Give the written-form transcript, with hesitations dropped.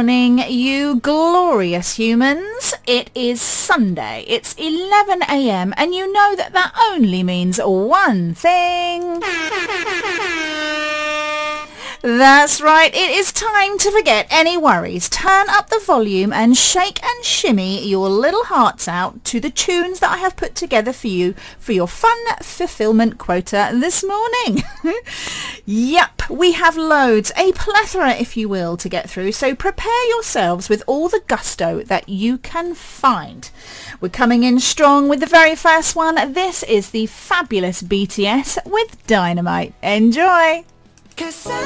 morning, you glorious humans. It is Sunday. It's 11 a.m. and you know that only means one thing. That's right, it is time to forget any worries. Turn up the volume and shake and shimmy your little hearts out to the tunes that I have put together for you for your fun fulfillment quota this morning. Yep, we have loads, a plethora if you will, to get through, so prepare yourselves with all the gusto that you can find. We're coming in strong with the very first one. This is the fabulous BTS with Dynamite. Enjoy!